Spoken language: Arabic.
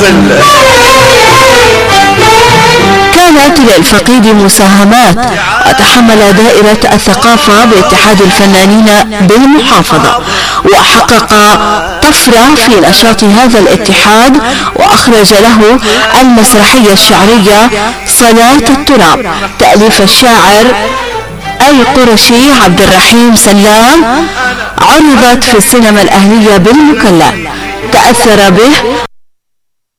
كانت للفقيد مساهمات، وتحمل دائرة الثقافة باتحاد الفنانين بالمحافظة، وحقق طفرة في نشاط هذا الاتحاد، وأخرج له المسرحية الشعرية صلاة التراب تأليف الشاعر القرشي عبد الرحيم سلام، عرضت في السينما الأهلية بالمكلا. تأثر به